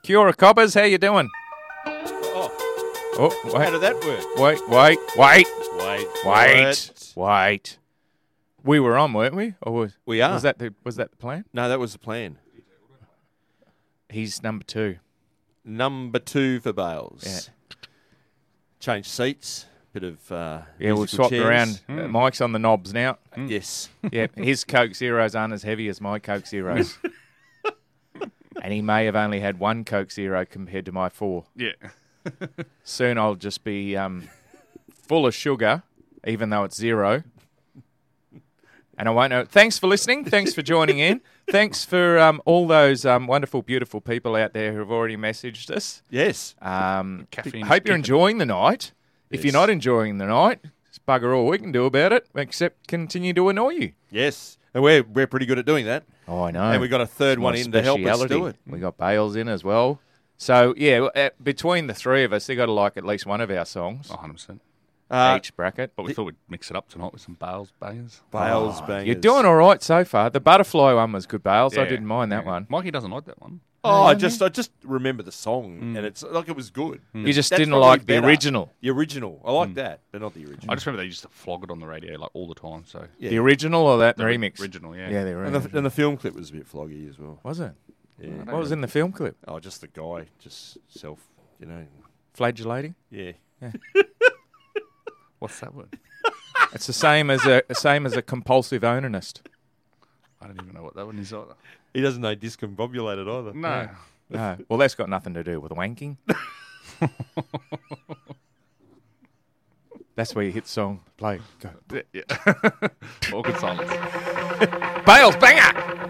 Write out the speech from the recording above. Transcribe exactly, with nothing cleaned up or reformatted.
Kia ora, coppers. How you doing? Oh, Oh, how wait, did that work? wait, wait, wait, Wait, wait, wait. We were on, weren't we? Or was We are. Was that the was that the plan? No, that was the plan. He's number two. Number two for Bales. Yeah. Change seats. Bit of uh, Yeah, we've musical swapped chairs. around. Uh, Mike's on the knobs now. Yes. Yeah, his Coke Zeros aren't as heavy as my Coke Zeros. And he may have only had one Coke Zero compared to my four. Yeah. Soon I'll just be um, full of sugar, even though it's zero. And I won't know. Thanks for listening. Thanks for joining in. Thanks for um, all those um, wonderful, beautiful people out there who have already messaged us. Yes. Um, Caffeine hope you're kicking. enjoying the night. If you're Yes. not enjoying the night, it's bugger all we can do about it, except continue to annoy you. Yes. And we're we're pretty good at doing that. Oh, I know. And we got a third It's one my in to help us speciality. do it. We got Bales in as well. So, yeah, uh, between the three of us, they got to like at least one of our songs. one hundred percent. Uh, Each bracket. But we thought we'd mix it up tonight with some Bales bangers. Bales Oh, bangers. you're doing all right so far. The butterfly one was good, Bales. I Yeah. didn't mind that Yeah. one. Mikey doesn't like that one. Oh, I just I just remember the song, and it's like it was good. You just That's didn't probably like the better. original. The original. I like that, but not the original. I just remember they used to flog it on the radio like all the time. So Yeah. The original or that The ori- remix? original, yeah. Yeah, the and, original. the, and the film clip was a bit floggy as well. Was it? Yeah. What was in the film clip? Oh, just the guy, just self, you know. Flagellating? Yeah. What's that word? It's the same as a same as a compulsive onanist. I don't even know what that one is either. He doesn't know discombobulated either. No. No. Well, that's got nothing to do with wanking. That's where you hit song, play, go. Yeah. Awkward silence. Bales, banger!